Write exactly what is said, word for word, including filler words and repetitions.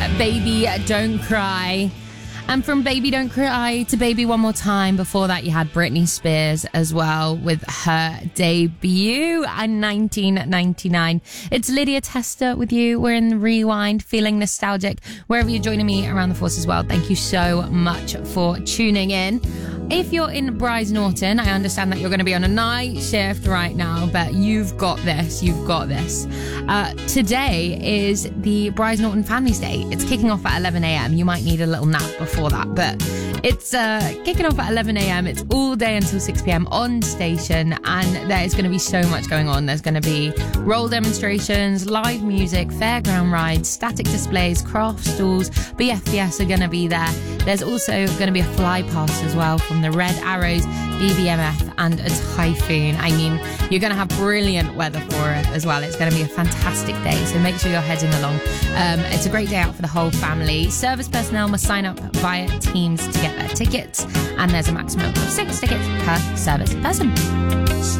Baby Don't Cry. And from Baby Don't Cry to Baby One More Time. Before that, you had Britney Spears as well with her debut in nineteen ninety-nine. It's Lydia Tester with you. We're in the Rewind, feeling nostalgic. Wherever you're joining me around the Forces world, thank you so much for tuning in. If you're in Bryce Norton, I understand that you're going to be on a night shift right now, but you've got this. You've got this. Uh, today is the Bryce Norton Families Day. It's kicking off at eleven a.m. You might need a little nap before that, but it's uh, kicking off at eleven a.m. It's all day until six p.m. on station, and there is going to be so much going on. There's going to be role demonstrations, live music, fairground rides, static displays, craft stalls. B F B S are going to be there. There's also going to be a fly pass as well from the Red Arrows, B B M F and a typhoon. I mean, you're going to have brilliant weather for it as well. It's going to be a fantastic day, so make sure you're heading along. Um, it's a great day out for the whole family. Service personnel must sign up via Teams to get their tickets, and there's a maximum of six tickets per service person.